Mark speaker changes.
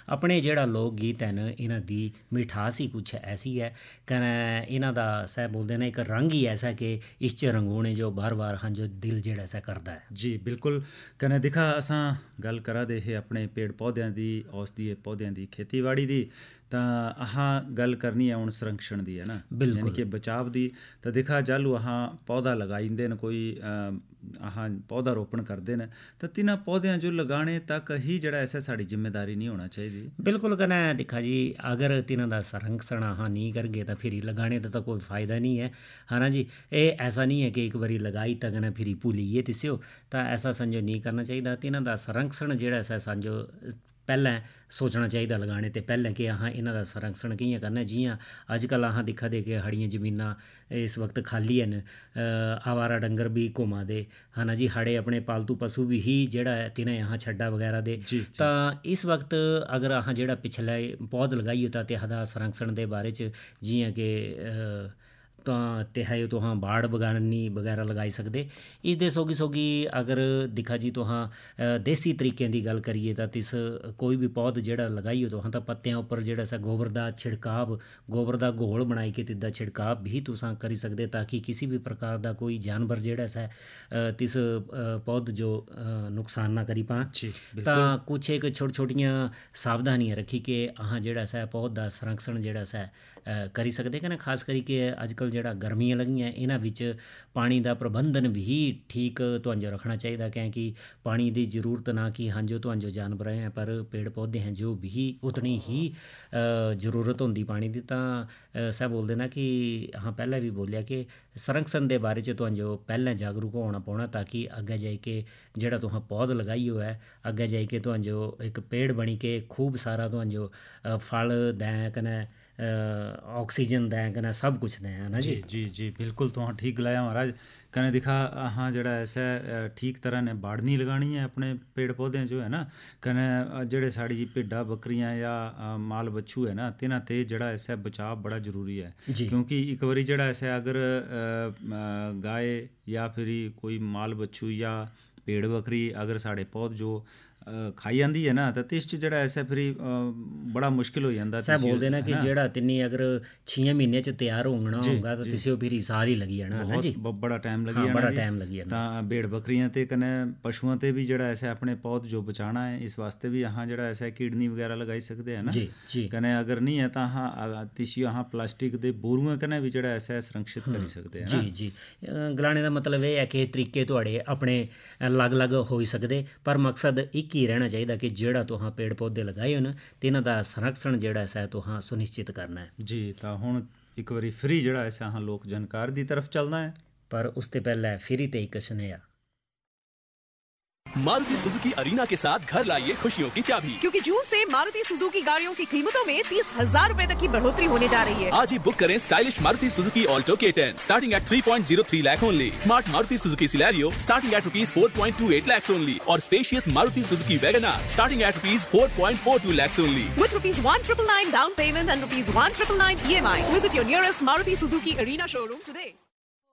Speaker 1: अपने जिहड़ा लोक गीत हैं इन्हां दी मिठास ही कुछ ऐसी है कने इन्हां दा सह बोलदे ने एक रंग ही ऐसा कि इस च रंगूने जो बार बार हाँ जो दिल जिहड़ा ऐसा करदा है।
Speaker 2: जी बिल्कुल कने दिखा असां गल करा दे हे अपने पेड़ पौधों की औषधीय पौधों की खेतीबाड़ी की तो अहाँ गल करनी है हुण संरक्षण की है ना यानी कि बचाव की। तो दिखा जल अहाँ पौधा लगाइंदे न कोई अहाँ पौधा रोपण करते हैं तो तिन्हां पौधों जो लगाने तक ही जड़ा ऐसा साड़ी जिम्मेदारी नहीं होना चाहिए।
Speaker 1: बिल्कुल कने दिखा जी अगर तिन्हां दा संरक्षण अहाँ नहीं करगे तो फिर लगाने तो कोई फ़ायदा नहीं है है ना जी। ये ऐसा नहीं है कि एक बारी लगाई तो कने फिर भूलिए तिस्यो तो ऐसा संजो नहीं करना चाहिए। तिन्हां दा संरक्षण जिहड़ा ऐसा संजो पहले सोचना चाहिए लगाने तो पहले कि अहाँ इन्हां दा संरक्षण कि'यां करना। जि'यां अजकल अहाँ दिक्खा दे कि साढ़ियां जमीनां इस वक्त खाली हैं आवारा डंगर भी घुमा दे है ना जी। साढ़े अपने पालतू पशु भी ही जेड़ा तिन्हें अहाँ छड्डा वगैरह दे तो इस वक्त अगर अहाँ जेड़ा पिछले पौध लगाइए तो तिहादा संरक्षण के बारे च जि'यां कि तो तिहाई तुहां बाड़ बगानी वगैरह लगाई सकते। इस दे सोगी सोगी अगर दिखा जी तुहां देसी तरीके की गल करिए तो तिस कोई भी पौध जेड़ा लगाइए तुहां तो पत्तियां उपर जेड़ा सा गोबर का छिड़काव गोबर का घोल बनाई के तिसदा छिड़काव भी तुसां करी सकते ताकि किसी भी प्रकार का कोई जानवर जेड़ा सा तिस पौध जो नुकसान ना करी पान। तो कुछ एक छोटी छोटियां सावधानियां रखी के अहाँ जेड़ा सा पौध का संरक्षण जेड़ा सा करी सकते कने खास करी के अजकल जेड़ा गर्मियां लगियां इन्हां विच पानी का प्रबंधन भी ठीक तुहांजो रखना चाहिए क्योंकि पानी की जरूरत ना कि हाँ जो तुहांजो जानवर हैं पर पेड़ पौधे हैं जो भी उतनी ही जरूरत होंदी पानी की। तो सह बोलते ना कि हाँ पहले भी बोलिया कि संरक्षण के बारे च तुहांजो पहले जागरूक होना पौना ताकि अगे जाई के जेड़ा तुहां पौध लगाई हो है अगे जाई के तुहांजो एक पेड़ बनी के खूब सारा तुहांजो फल दें कने ऑक्सीजन दें कने सब कुछ दें है ना जी।
Speaker 2: जी जी बिल्कुल तुहां ठीक गलाया महाराज कने दिखा हाँ जड़ा ऐसा ठीक तरह ने बाड़ नहीं लगानी है अपने पेड़ पौधे जो है ना कने जेड़े साड़ी भिड्डां बकरियां या माल बच्छू है ना तिन्हां ते जड़ा ऐसा बचाव बड़ा जरूरी है क्योंकि एक बारी जड़ा ऐसा अगर गाय या फिर कोई माल बच्छू या भेड़ बकरी अगर साढ़े पौध जो खाई आंदी है ना तो तिस च जेड़ा ऐसा फिर बड़ा मुश्किल हो जाता।
Speaker 1: सह बोलते ना कि जेड़ा तिन्नी अगर 6 महीने च तैयार होना होगा तो तिस्यो फिर साल ही लगी जाना है जी।
Speaker 2: बड़ा टाइम लगी जाना
Speaker 1: बड़ा टाइम लगी जाना।
Speaker 2: तो भेड़ बकरियां ते कने पशुओं ते भी जेड़ा ऐसा अपने पौध जो बचाना है इस वास्ते भी अहाँ जेड़ा ऐसा किडनी वगैरह लगाई सकते हैं ना
Speaker 1: जी
Speaker 2: कने अगर नहीं है तो अहाँ तिस्यो अहाँ प्लास्टिक दे बोरुआं कने भी जेड़ा ऐसा संरक्षित करी सकते हैं
Speaker 1: जी जी। गलाने का मतलब ये है कि तरीके तुहाडे अपने अलग अलग हो सकते पर मकसद एक ही रहना चाहिए कि जेड़ा तुहां पेड़ पौधे लगाए हो तिन्हां दा संरक्षण जेड़ा है तुहां सुनिश्चित करना है
Speaker 2: जी। तो हुण एक बारी फ्री जेड़ा है अहाँ लोक जानकार दी तरफ चलना है
Speaker 1: पर उसते पहले फ्री ते एक स्नेहा
Speaker 3: मारुति सुजुकी अरीना के साथ घर लाइए खुशियों की चाबी
Speaker 4: क्योंकि जून से मारुति सुजुकी गाड़ियों की कीमतों में 30,000 रुपए तक की बढ़ोतरी होने जा रही है।
Speaker 3: आज ही बुक करें stylish Maruti Suzuki Alto K10 starting at 3.03 lakh only, smart Maruti Suzuki Celerio starting at ₹4.28 lakhs only और spacious Maruti Suzuki WagonR starting at ₹4.42 lakhs only
Speaker 4: with ₹1,999 down payment and ₹1,999 EMI. Visit your nearest Maruti Suzuki Arena showroom today.